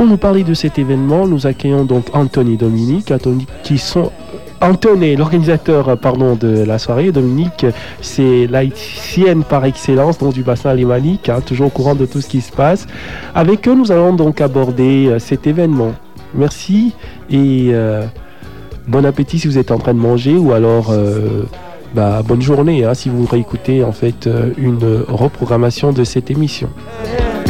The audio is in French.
pour nous parler de cet événement, nous accueillons donc Anthony et Dominique, Anthony, l'organisateur de la soirée. Dominique, c'est l'haïtienne par excellence, donc du bassin alémanique, toujours au courant de tout ce qui se passe. Avec eux, nous allons donc aborder cet événement. Merci et bon appétit si vous êtes en train de manger, ou alors bonne journée si vous réécoutez en fait une reprogrammation de cette émission.